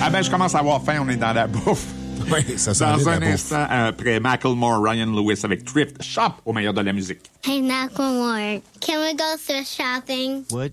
Ah ben, je commence à avoir faim, on est dans la bouffe. Oui, ça sent Dans bien un la bouffe. instant, après Macklemore, Ryan Lewis avec Thrift Shop au meilleur de la musique. Hey, Macklemore, can we go thrift shopping? What?